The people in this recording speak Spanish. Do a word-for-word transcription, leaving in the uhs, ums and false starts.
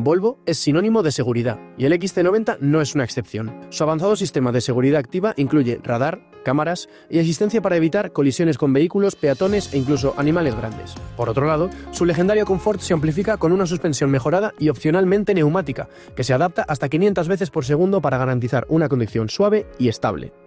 Volvo es sinónimo de seguridad, y el X C noventa no es una excepción. Su avanzado sistema de seguridad activa incluye radar, cámaras y asistencia para evitar colisiones con vehículos, peatones e incluso animales grandes. Por otro lado, su legendario confort se amplifica con una suspensión mejorada y opcionalmente neumática, que se adapta hasta quinientas veces por segundo para garantizar una conducción suave y estable.